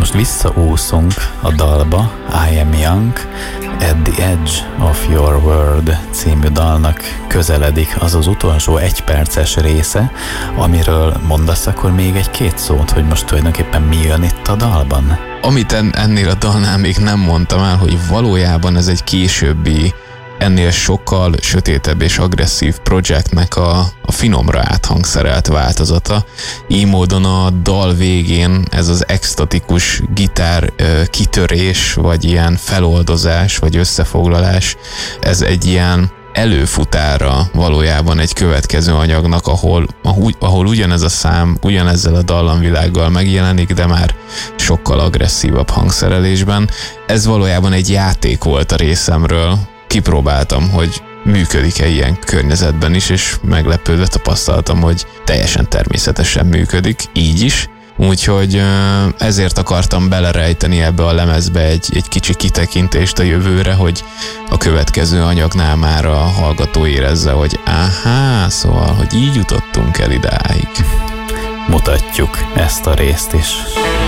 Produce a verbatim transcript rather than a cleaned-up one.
most visszaúszunk a dalba, I Am Young, At the Edge of Your World című dalnak közeledik az az utolsó egyperces része, amiről mondasz akkor még egy-két szót, hogy most tulajdonképpen mi jön itt a dalban? Amit ennél a dalnál még nem mondtam el, hogy valójában ez egy későbbi, ennél sokkal sötétebb és agresszív projektnek a, a finomra áthangszerelt változata. Így módon a dal végén ez az extatikus gitár ö, kitörés, vagy ilyen feloldozás, vagy összefoglalás, ez egy ilyen előfutára valójában egy következő anyagnak, ahol, ahol ugyanez a szám, ugyanezzel a dallamvilággal megjelenik, de már sokkal agresszívabb hangszerelésben. Ez valójában egy játék volt a részemről. Kipróbáltam, hogy működik-e ilyen környezetben is, és meglepődve tapasztaltam, hogy teljesen természetesen működik, így is. Úgyhogy ezért akartam belerejteni ebbe a lemezbe egy, egy kicsi kitekintést a jövőre, hogy a következő anyagnál már a hallgató érezze, hogy áhá, szóval, hogy így jutottunk el idáig. Mutatjuk ezt a részt is.